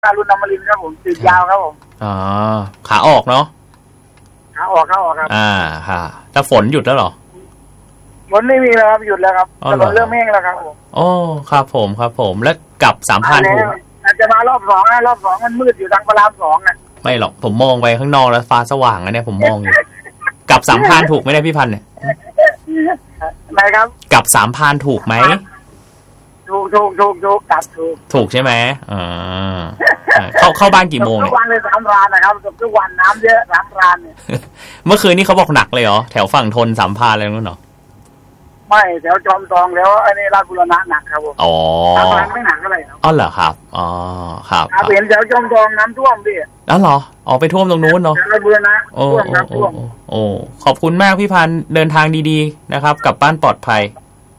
อรุณอมรินทร์ครับผมติดยาวครับผมอ๋อขาออกเนาะขาออกครับค่ะแต่ฝนหยุดแล้วเหรอฝนไม่มีแล้วครับหยุดแล้วครับถนนเริ่มแห้งแล้วครับผมโอ้ครับผมแล้วกลับ3,000ถูกอาจจะมารอบ2นะรอบ2มันมืดอยู่ทางพระราม2นะไม่หรอกผมมองไปข้างนอกแล้วฟ้าสว่างนะเนี่ยผมมองอยู่กลับ3,000ถูกไหมเนี่ยพี่พันธุ์เนี่ยอะไรครับกลับ3,000ถูกไหมถูกกลับถูกใช่ไหมเข้าบ้านกี่โมงเนี่ยทุกวันเลย3 รานนะครับทุกวันน้ำเยอะ3 รานเนี่ยเมื่อคืนนี้เขาบอกหนักเลยเหรอแถวฝั่งทน3,000อะไรนั่นเหรอไม่แถวจอมทองแล้วไอ้นี่ราชบุรณะหนักครับผม3 รานไม่หนักเท่าไหร่ครับอ๋อเหรอครับอ๋อครับเห็นแถวจอมทองน้ำท่วมดิอ๋อเหรออ๋อไปท่วมตรงนู้นเนาะราชบุรณะท่วมครับท่วมโอ้ขอบคุณมากพี่พันธุ์เดินทางดีๆนะครับกลับบ้านปลอดภัย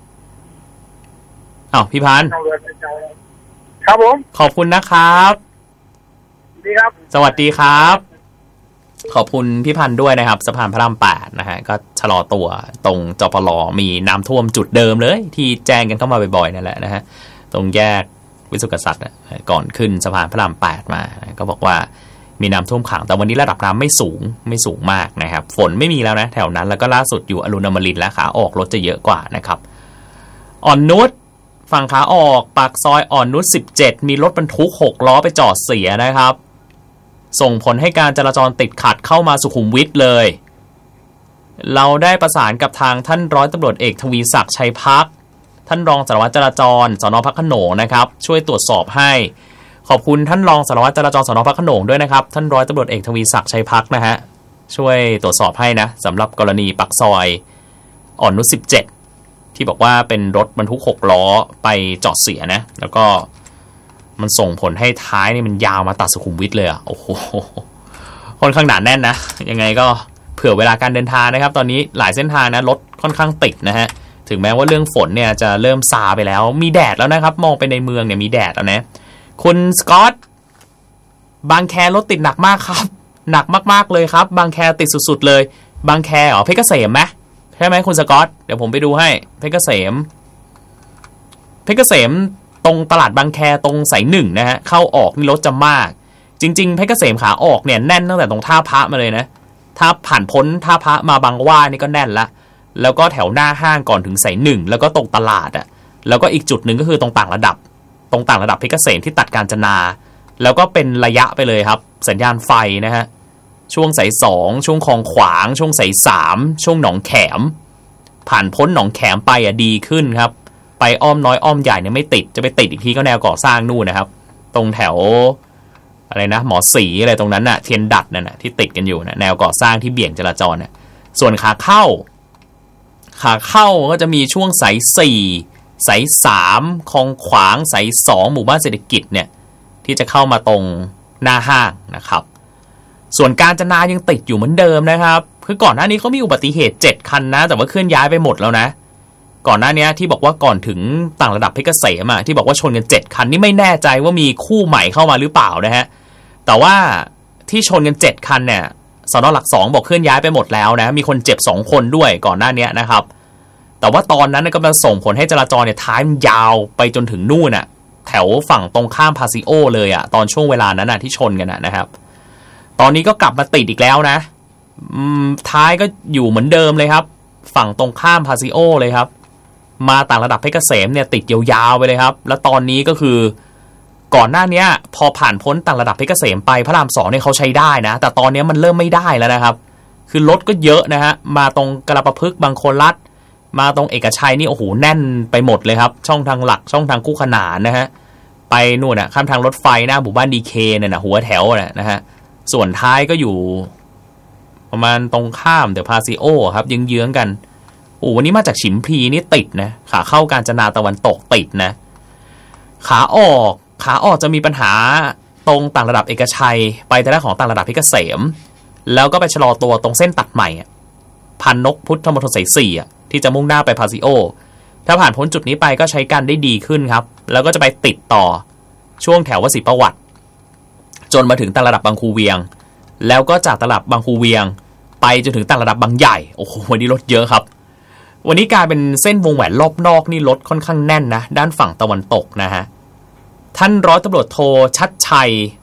พี่พันธุ์ครับผมขอบคุณนะครับดีครับสวัสดีครับขอบคุณพี่พันธุ์ด้วยนะครับสะพานพระราม8นะฮะก็ชะลอตัวตรงจปลมีน้ำท่วมจุดเดิมเลยที่แจ้งกันเข้ามาบ่อยๆนั่นแหละนะฮะตรงแยกวิสุทธิกษัตริย์ก่อนขึ้นสะพานพระราม8มาก็บอกว่ามีน้ำท่วมขังแต่วันนี้ระดับน้ำไม่สูงมากนะครับฝนไม่มีแล้วนะแถวนั้นแล้วก็ล่าสุดอยู่อรุณอมรินทร์และขาออกรถจะเยอะกว่านะครับอ่อนนุชฝั่งขาออกปากซอยอ่อนนุช17มีรถบรรทุก6 ล้อไปจอดเสียนะครับส่งผลให้การจราจรติดขัดเข้ามาสุขุมวิทเลยเราได้ประสานกับทางท่านร้อยตำรวจเอกทวีศักดิ์ชัยพักท่านรองสารวัตรจราจรสน.พระโขนงนะครับช่วยตรวจสอบให้ขอบคุณท่านรองสารวัตรจราจรสน.พระโขนงด้วยนะครับท่านร้อยตำรวจเอกทวีศักดิ์ชัยพักนะฮะช่วยตรวจสอบให้นะสำหรับกรณีปากซอยอ่อนนุช17ที่บอกว่าเป็นรถบรรทุก6 ล้อไปจอดเสียนะแล้วก็มันส่งผลให้ท้ายนี่มันยาวมาตัดสุขุมวิทเลยอ่ะโอ้โหค่อนข้างหนาแน่นนะยังไงก็เผื่อเวลาการเดินทางนะครับตอนนี้หลายเส้นทางนะรถค่อนข้างติดนะฮะถึงแม้ว่าเรื่องฝนเนี่ยจะเริ่มซาไปแล้วมีแดดแล้วนะครับมองไปในเมืองเนี่ยมีแดดแล้วนะคุณสกอตบางแครถติดหนักมากครับหนักมากๆเลยครับบางแคติดสุดๆเลยบางแคเพชรเกษมไหมใช่ไหมคุณสกอตเดี๋ยวผมไปดูให้เพชรเกษมตรงตลาดบางแคตรงสาย1นะฮะเข้าออกนี่รถจะมากจริงๆเพชรเกษมขาออกเนี่ยแน่นตั้งแต่ตรงท่าพระมาเลยนะถ้าผ่านพ้นท่าพระมาบางหว่านี่ก็แน่นละแล้วก็แถวหน้าห้างก่อนถึงสาย1แล้วก็ตรงตลาดอ่ะแล้วก็อีกจุดหนึ่งก็คือตรงต่างระดับเพชรเกษมที่ตัดกาญจนาแล้วก็เป็นระยะไปเลยครับสัญญาณไฟนะฮะช่วงสาย2ช่วงคลองขวางช่วงสาย3ช่วงหนองแขมผ่านพ้นหนองแขมไปดีขึ้นครับไปอ้อมน้อยอ้อมใหญ่เนี่ยไม่ติดจะไปติดอีกทีก็แนวก่อสร้างนู่นนะครับตรงแถวอะไรนะหมอศรีอะไรตรงนั้นน่ะเทียนดัดนั่นน่ะที่ติดกันอยู่นะแนวก่อสร้างที่เบี่ยงจราจรน่ะส่วนขาเข้าก็จะมีช่วงสาย4สาย3คลองขวางสาย2หมู่บ้านเศรษฐกิจเนี่ยที่จะเข้ามาตรงหน้าห้างนะครับส่วนกาญจนายังติดอยู่เหมือนเดิมนะครับคือก่อนหน้านี้เขามีอุบัติเหตุ7 คันนะแต่ว่าเคลื่อนย้ายไปหมดแล้วนะก่อนหน้านี้ที่บอกว่าก่อนถึงต่างระดับเพชรเกษมอ่ะที่บอกว่าชนกัน7 คันนี่ไม่แน่ใจว่ามีคู่ใหม่เข้ามาหรือเปล่านะฮะแต่ว่าที่ชนกัน7 คันเนี่ยสน.หลัก2บอกเคลื่อนย้ายไปหมดแล้วนะมีคนเจ็บ2 คนด้วยก่อนหน้านี้นะครับแต่ว่าตอนนั้นก็มาส่งผลให้จราจรเนี่ยท้ายมันยาวไปจนถึงนู่นน่ะแถวฝั่งตรงข้ามพาซิโอเลยอ่ะตอนช่วงเวลานั้นน่ะที่ชนกันนะครับตอนนี้ก็กลับมาติดอีกแล้วนะท้ายก็อยู่เหมือนเดิมเลยครับฝั่งตรงข้ามพาซิโอเลยครับมาต่างระดับเพชรเกษมเนี่ยติดยาวๆไปเลยครับแล้วตอนนี้ก็คือก่อนหน้านี้พอผ่านพ้นต่างระดับเพชรเกษมไปพระราม2เนี่ยเขาใช้ได้นะแต่ตอนนี้มันเริ่มไม่ได้แล้วนะครับคือรถก็เยอะนะฮะมาตรงกระประพฤกษ์บางคนรัฐมาตรงเอกชัยนี่โอ้โหแน่นไปหมดเลยครับช่องทางหลักช่องทางคู่ขนานนะฮะไปนู่นน่ะข้ามทางรถไฟหน้าหมู่บ้านดีเคเนี่ยนะหัวแถวนะฮะส่วนท้ายก็อยู่ประมาณตรงข้ามเดี๋ยวพาซิโอครับเยื้องๆกันโอ้วันนี้มาจากฉิมพลีนี่ติดนะขาเข้ากาญจนาตะวันตกติดนะขาออกจะมีปัญหาตรงต่างระดับเอกชัยไปทางด้านของต่างระดับเพชรเกษมแล้วก็ไปชะลอตัวตรงเส้นตัดใหม่พันนกพุทธมณฑลสาย4ที่จะมุ่งหน้าไปพาซิโอถ้าผ่านพ้นจุดนี้ไปก็ใช้การได้ดีขึ้นครับแล้วก็จะไปติดต่อช่วงแถววสิประวัติจนมาถึงต่างระดับบางคูเวียงแล้วก็จากต่างระดับบางคูเวียงไปจนถึงต่างระดับบางใหญ่โอ้โหวันนี้รถเยอะครับวันนี้กลายเป็นเส้นวงแหวนรอบนอกนี่รถค่อนข้างแน่นนะด้านฝั่งตะวันตกนะฮะท่านร้อยตำรวจโทชัดชัย